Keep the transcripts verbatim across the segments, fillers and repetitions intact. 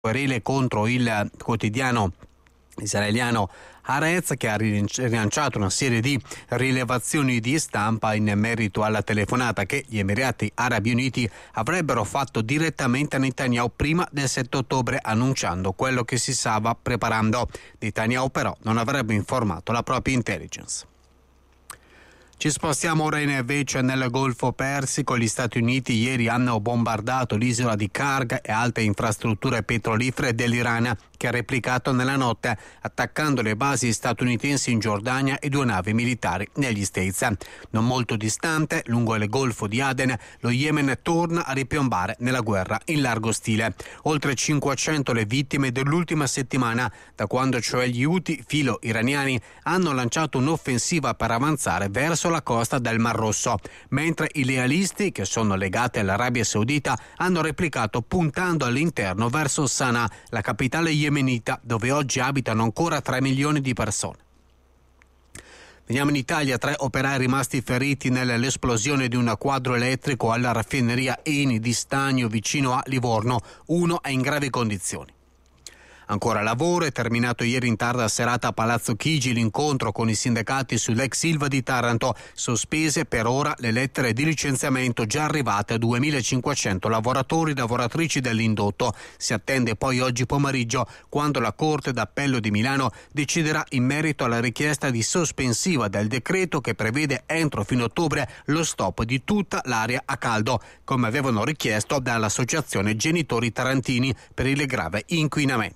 querele contro il quotidiano israeliano Haaretz, che ha rilanciato una serie di rilevazioni di stampa in merito alla telefonata che gli Emirati Arabi Uniti avrebbero fatto direttamente a Netanyahu prima del sette ottobre, annunciando quello che si stava preparando. Netanyahu però non avrebbe informato la propria intelligence. Ci spostiamo ora invece nel Golfo Persico. Gli Stati Uniti ieri hanno bombardato l'isola di Karg e altre infrastrutture petrolifere dell'Iran, che ha replicato nella notte attaccando le basi statunitensi in Giordania e due navi militari negli States. Non molto distante, lungo il Golfo di Aden, lo Yemen torna a ripiombare nella guerra in largo stile. Oltre cinquecento le vittime dell'ultima settimana, da quando cioè gli Houthi filo iraniani hanno lanciato un'offensiva per avanzare verso la costa del Mar Rosso, mentre i lealisti, che sono legati all'Arabia Saudita, hanno replicato puntando all'interno verso Sana'a, la capitale yemenita, dove oggi abitano ancora tre milioni di persone. Veniamo in Italia, tre operai rimasti feriti nell'esplosione di un quadro elettrico alla raffineria Eni di Stagno vicino a Livorno, uno è in gravi condizioni. Ancora lavoro, è terminato ieri in tarda serata a Palazzo Chigi l'incontro con i sindacati sull'ex Ilva di Taranto, sospese per ora le lettere di licenziamento già arrivate a duemilacinquecento lavoratori e lavoratrici dell'indotto. Si attende poi oggi pomeriggio quando la Corte d'Appello di Milano deciderà in merito alla richiesta di sospensiva del decreto che prevede entro fine ottobre lo stop di tutta l'area a caldo, come avevano richiesto dall'Associazione Genitori Tarantini per il grave inquinamento.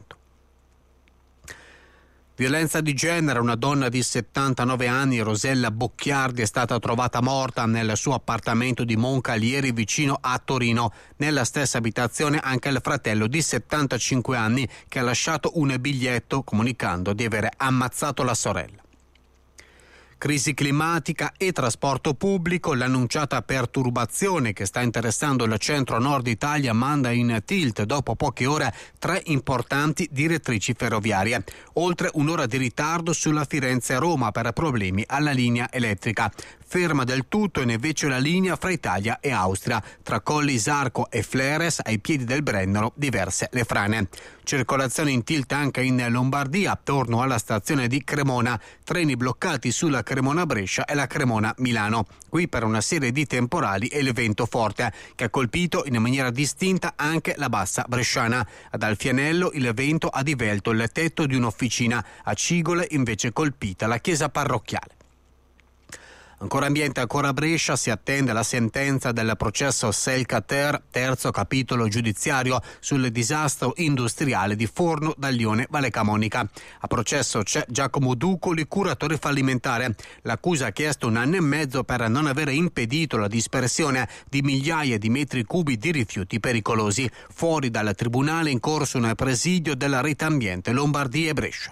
Violenza di genere, una donna di settantanove anni, Rosella Bocchiardi, è stata trovata morta nel suo appartamento di Moncalieri vicino a Torino. Nella stessa abitazione anche il fratello di settantacinque anni che ha lasciato un biglietto comunicando di aver ammazzato la sorella. Crisi climatica e trasporto pubblico, l'annunciata perturbazione che sta interessando il centro-nord Italia manda in tilt dopo poche ore tre importanti direttrici ferroviarie. Oltre un'ora di ritardo sulla Firenze-Roma per problemi alla linea elettrica. Ferma del tutto invece la linea fra Italia e Austria, tra Colli Isarco e Fleres ai piedi del Brennero diverse le frane. Circolazione in tilt anche in Lombardia attorno alla stazione di Cremona, treni bloccati sulla Cremona-Brescia e la Cremona-Milano. Qui per una serie di temporali e il vento forte che ha colpito in maniera distinta anche la bassa bresciana. Ad Alfianello il vento ha divelto il tetto di un'officina, a Cigole invece colpita la chiesa parrocchiale. Ancora ambiente, ancora Brescia, si attende la sentenza del processo Selcater, terzo capitolo giudiziario sul disastro industriale di Forno da Lione Valle Camonica. A processo c'è Giacomo Ducoli, curatore fallimentare. L'accusa ha chiesto un anno e mezzo per non aver impedito la dispersione di migliaia di metri cubi di rifiuti pericolosi. Fuori dal tribunale in corso un presidio della rete ambiente Lombardia e Brescia.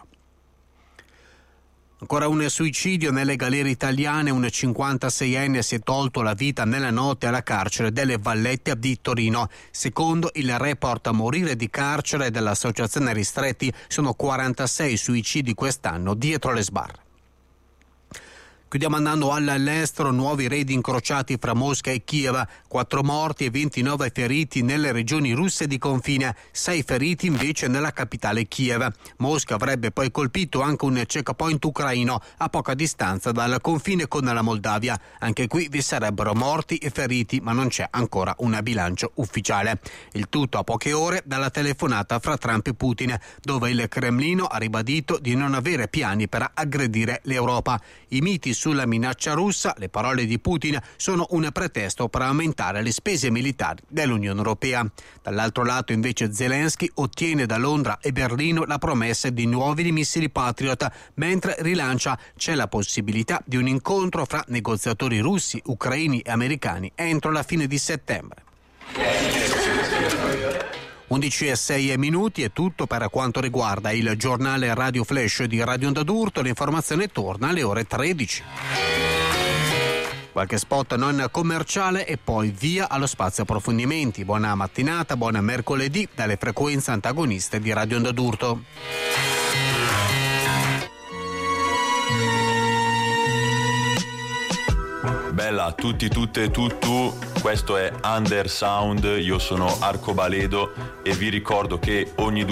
Ancora un suicidio nelle galere italiane, un cinquantaseienne si è tolto la vita nella notte alla carcere delle Vallette di Torino. Secondo il report a morire di carcere dell'Associazione Ristretti sono quarantasei suicidi quest'anno dietro le sbarre. Chiudiamo andando all'estero, nuovi raid incrociati fra Mosca e Kiev, quattro morti e ventinove feriti nelle regioni russe di confine, sei feriti invece nella capitale Kiev. Mosca avrebbe poi colpito anche un checkpoint ucraino a poca distanza dal confine con la Moldavia. Anche qui vi sarebbero morti e feriti, ma non c'è ancora un bilancio ufficiale. Il tutto a poche ore dalla telefonata fra Trump e Putin, dove il Cremlino ha ribadito di non avere piani per aggredire l'Europa. I miti sulla minaccia russa, le parole di Putin sono un pretesto per aumentare le spese militari dell'Unione Europea. Dall'altro lato invece Zelensky ottiene da Londra e Berlino la promessa di nuovi missili Patriot, mentre rilancia c'è la possibilità di un incontro fra negoziatori russi, ucraini e americani entro la fine di settembre. undici e sei minuti è tutto per quanto riguarda il giornale Radio Flash di Radio Onda d'Urto. L'informazione torna alle ore tredici. Qualche spot non commerciale e poi via allo spazio approfondimenti. Buona mattinata, buona mercoledì dalle frequenze antagoniste di Radio Onda d'Urto. Bella a tutti, tutte e tuttu, questo è Under Sound, io sono Arcobaledo e vi ricordo che ogni